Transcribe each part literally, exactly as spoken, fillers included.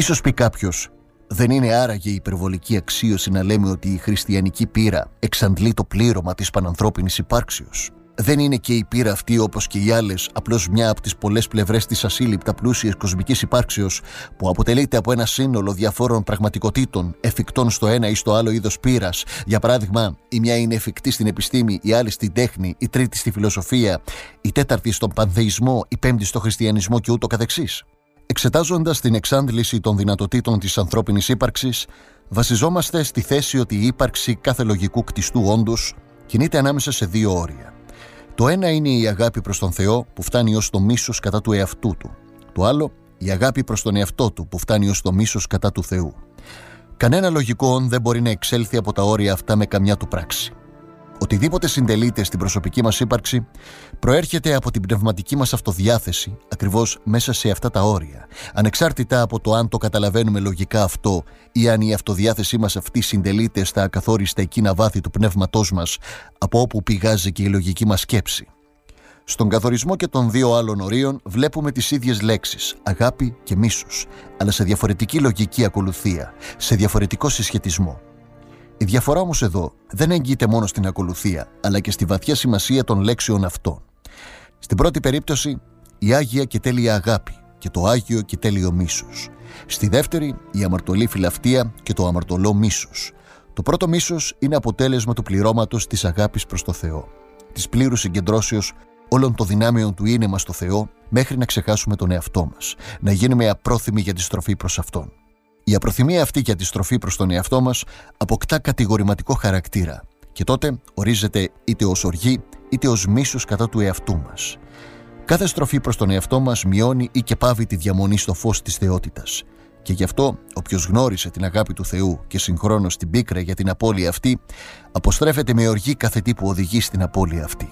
Ίσως πει κάποιος, δεν είναι άραγε η υπερβολική αξίωση να λέμε ότι η χριστιανική πείρα εξαντλεί το πλήρωμα της πανανθρώπινης υπάρξεως? Δεν είναι και η πείρα αυτή, όπως και οι άλλες, απλώς μια από τις πολλές πλευρές της ασύλληπτα πλούσιας κοσμικής υπάρξεως, που αποτελείται από ένα σύνολο διαφόρων πραγματικοτήτων, εφικτών στο ένα ή στο άλλο είδος πείρας? Για παράδειγμα, η μια είναι εφικτή στην επιστήμη, η άλλη στην τέχνη, η τρίτη στη φιλοσοφία, η τέταρτη στον πανθεϊσμό, η πέμπτη στο χριστιανισμό και ούτω καθεξής. Εξετάζοντας την εξάντληση των δυνατοτήτων της ανθρώπινης ύπαρξης, βασιζόμαστε στη θέση ότι η ύπαρξη κάθε λογικού κτιστού όντως κινείται ανάμεσα σε δύο όρια. Το ένα είναι η αγάπη προς τον Θεό που φτάνει ως το μίσος κατά του εαυτού του. Το άλλο, η αγάπη προς τον εαυτό του που φτάνει ως το μίσος κατά του Θεού. Κανένα λογικό όν δεν μπορεί να εξέλθει από τα όρια αυτά με καμιά του πράξη. Οτιδήποτε συντελείται στην προσωπική μας ύπαρξη προέρχεται από την πνευματική μας αυτοδιάθεση ακριβώς μέσα σε αυτά τα όρια, ανεξάρτητα από το αν το καταλαβαίνουμε λογικά αυτό ή αν η αυτοδιάθεσή μας αυτή συντελείται στα ακαθόριστα εκείνα βάθη του πνεύματός μας, από όπου πηγάζει και η λογική μας σκέψη. Στον καθορισμό και των δύο άλλων ορίων βλέπουμε τις ίδιες λέξεις, αγάπη και μίσος, αλλά σε διαφορετική λογική ακολουθία, σε διαφορετικό συσχετισμό. Η διαφορά όμως εδώ δεν εγγύεται μόνο στην ακολουθία, αλλά και στη βαθιά σημασία των λέξεων αυτών. Στην πρώτη περίπτωση, η άγια και τέλεια αγάπη και το άγιο και τέλειο μίσος. Στη δεύτερη, η αμαρτωλή φιλαυτία και το αμαρτωλό μίσος. Το πρώτο μίσος είναι αποτέλεσμα του πληρώματος της αγάπης προς το Θεό, της πλήρους συγκεντρώσεως όλων των δυνάμεων του είναι μας στο Θεό, μέχρι να ξεχάσουμε τον εαυτό μας, να γίνουμε απρόθυμοι για τη στροφή προς Αυτόν. Η απροθυμία αυτή για τη στροφή προς τον εαυτό μας αποκτά κατηγορηματικό χαρακτήρα και τότε ορίζεται είτε ως οργή είτε ως μίσος κατά του εαυτού μας. Κάθε στροφή προς τον εαυτό μας μειώνει ή και πάβει τη διαμονή στο φως της θεότητας. Και γι' αυτό όποιος γνώρισε την αγάπη του Θεού και συγχρόνως την πίκρα για την απώλεια αυτή, αποστρέφεται με οργή κάθε τι που οδηγεί στην απώλεια αυτή.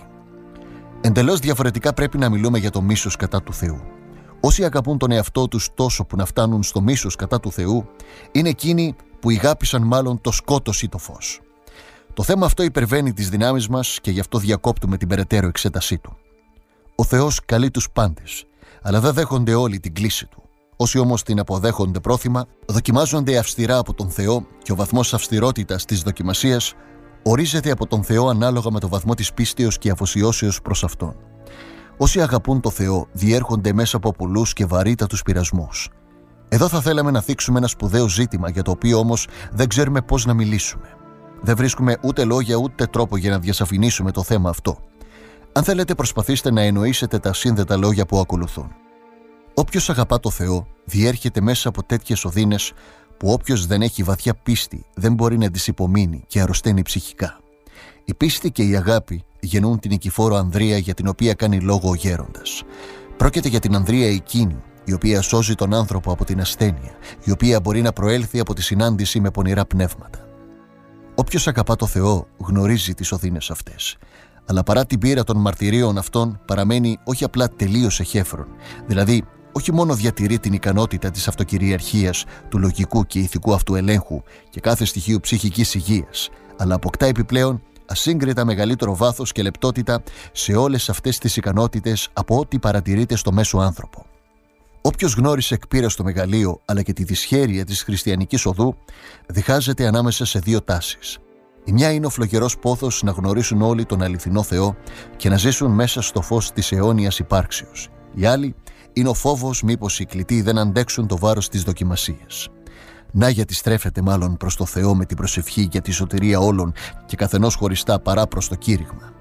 Εντελώς διαφορετικά πρέπει να μιλούμε για το μίσος κατά του Θεού. Όσοι αγαπούν τον εαυτό τους τόσο που να φτάνουν στο μίσος κατά του Θεού, είναι εκείνοι που ηγάπησαν μάλλον το σκότος ή το φως. Το θέμα αυτό υπερβαίνει τις δυνάμεις μας και γι' αυτό διακόπτουμε την περαιτέρω εξέτασή του. Ο Θεός καλεί τους πάντες, αλλά δεν δέχονται όλοι την κλίση του. Όσοι όμως την αποδέχονται πρόθυμα, δοκιμάζονται αυστηρά από τον Θεό και ο βαθμός αυστηρότητας της δοκιμασίας ορίζεται από τον Θεό ανάλογα με το βαθμό της πίστεως και αφοσιώσεως προς Αυτόν. Όσοι αγαπούν το Θεό διέρχονται μέσα από πολλούς και βαρύτατους πειρασμούς. Εδώ θα θέλαμε να θίξουμε ένα σπουδαίο ζήτημα για το οποίο όμως δεν ξέρουμε πώς να μιλήσουμε. Δεν βρίσκουμε ούτε λόγια ούτε τρόπο για να διασαφηνίσουμε το θέμα αυτό. Αν θέλετε, προσπαθήστε να εννοήσετε τα σύνδετα λόγια που ακολουθούν. Όποιος αγαπά το Θεό διέρχεται μέσα από τέτοιες οδύνες που όποιος δεν έχει βαθιά πίστη δεν μπορεί να τις υπομείνει και αρρωσταίνει ψυχικά. Η πίστη και η αγάπη γεννούν την νικηφόρο ανδρεία για την οποία κάνει λόγο ο γέροντας. Πρόκειται για την ανδρεία εκείνη, η οποία σώζει τον άνθρωπο από την ασθένεια, η οποία μπορεί να προέλθει από τη συνάντηση με πονηρά πνεύματα. Όποιος αγαπά το Θεό γνωρίζει τις οδύνες αυτές, αλλά παρά την πείρα των μαρτυρίων αυτών παραμένει όχι απλά τελείως εχέφρον, δηλαδή όχι μόνο διατηρεί την ικανότητα της αυτοκυριαρχίας, του λογικού και ηθικού αυτοελέγχου και κάθε στοιχείου ψυχικής υγείας, αλλά αποκτά επιπλέον ασύγκριτα μεγαλύτερο βάθος και λεπτότητα σε όλες αυτές τις ικανότητες από ό,τι παρατηρείται στο μέσο άνθρωπο. Όποιος γνώρισε εκ πείρας το μεγαλείο αλλά και τη δυσχέρεια της χριστιανικής οδού, διχάζεται ανάμεσα σε δύο τάσεις. Η μια είναι ο φλογερός πόθος να γνωρίσουν όλοι τον αληθινό Θεό και να ζήσουν μέσα στο φως της αιώνιας υπάρξεως. Η άλλη είναι ο φόβος μήπως οι κλητοί δεν αντέξουν το βάρος της δοκιμασίας. Να γιατί στρέφεται μάλλον προς το Θεό με την προσευχή για τη σωτηρία όλων και καθενός χωριστά παρά προς το κήρυγμα.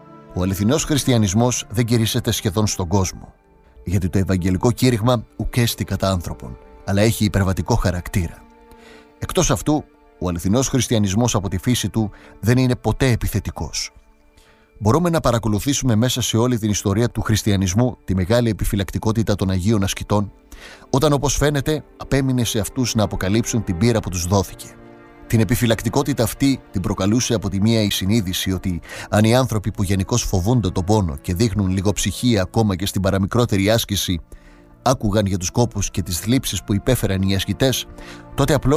Ο αληθινός χριστιανισμός δεν κηρύσσεται σχεδόν στον κόσμο, γιατί το ευαγγελικό κήρυγμα ουκέστη κατά άνθρωπον, αλλά έχει υπερβατικό χαρακτήρα. Εκτός αυτού, ο αληθινός χριστιανισμός από τη φύση του δεν είναι ποτέ επιθετικός. Μπορούμε να παρακολουθήσουμε μέσα σε όλη την ιστορία του χριστιανισμού τη μεγάλη επιφυλακτικότητα των Αγίων Ασκητών, όταν όπως φαίνεται απέμεινε σε αυτούς να αποκαλύψουν την πείρα που τους δόθηκε. Την επιφυλακτικότητα αυτή την προκαλούσε από τη μία η συνείδηση ότι αν οι άνθρωποι που γενικώς φοβούνται τον πόνο και δείχνουν λιγοψυχία ακόμα και στην παραμικρότερη άσκηση άκουγαν για τους κόπους και τις θλίψεις που υπέφεραν οι ασκητές, τότε απλώς